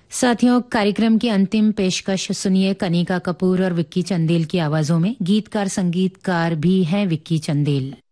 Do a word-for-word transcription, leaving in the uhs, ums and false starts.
साथियों, कार्यक्रम की अंतिम पेशकश सुनिए कनिका कपूर और विक्की चंदेल की आवाजों में। गीतकार संगीतकार भी हैं विक्की चंदेल।